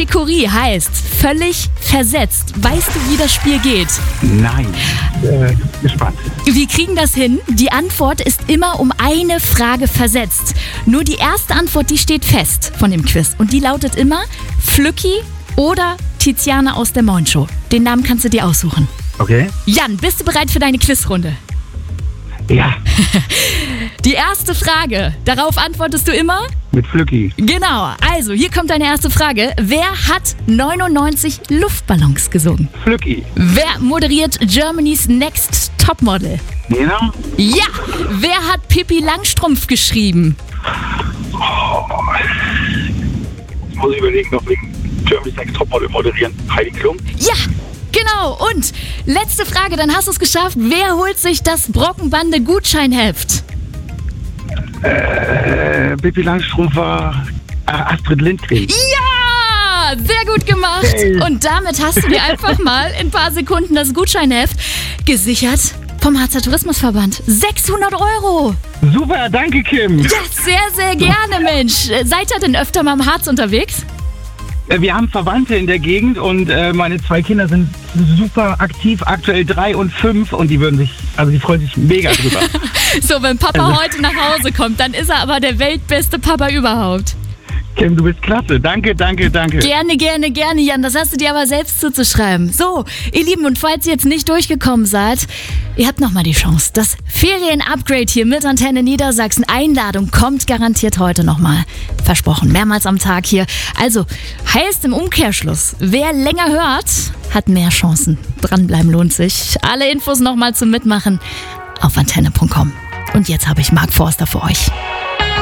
Kategorie heißt völlig versetzt. Weißt du, wie das Spiel geht? Nein. Gespannt. Wir kriegen das hin. Die Antwort ist immer um eine Frage versetzt. Nur die erste Antwort, die steht fest von dem Quiz. Und die lautet immer Flücki oder Tiziana aus der Morgenshow. Den Namen kannst du dir aussuchen. Okay. Jan, bist du bereit für deine Quizrunde? Ja. Die erste Frage, darauf antwortest du immer? Mit Flücki. Genau, also hier kommt deine erste Frage. Wer hat 99 Luftballons gesungen? Flücki. Wer moderiert Germany's Next Topmodel? Nena? Ja! Wer hat Pippi Langstrumpf geschrieben? Jetzt muss ich überlegen, noch wegen Germany's Next Topmodel moderieren. Heidi Klum? Ja! Genau, und letzte Frage, dann hast du es geschafft. Wer holt sich das Brockenbande-Gutscheinheft? Pippi Langstrumpf war Astrid Lindgren. Ja! Sehr gut gemacht. Hey. Und damit hast du dir einfach mal in ein paar Sekunden das Gutscheinheft gesichert vom Harzer Tourismusverband. 600 €. Super, danke Kim. Ja, sehr, sehr gerne, Mensch. Seid ihr denn öfter mal im Harz unterwegs? Wir haben Verwandte in der Gegend und meine 2 Kinder sind super aktiv, aktuell 3 und 5 und die freuen sich mega drüber. So, wenn Papa heute nach Hause kommt, dann ist er aber der weltbeste Papa überhaupt. Kim, du bist klasse. Danke. Gerne, gerne, gerne, Jan. Das hast du dir aber selbst zuzuschreiben. So, ihr Lieben, und falls ihr jetzt nicht durchgekommen seid, ihr habt nochmal die Chance. Das Ferien-Upgrade hier mit Antenne Niedersachsen. Einladung kommt garantiert heute nochmal. Versprochen, mehrmals am Tag hier. Also, heißt im Umkehrschluss, wer länger hört, hat mehr Chancen. Dranbleiben lohnt sich. Alle Infos nochmal zum Mitmachen auf antenne.com. Und jetzt habe ich Mark Forster für euch.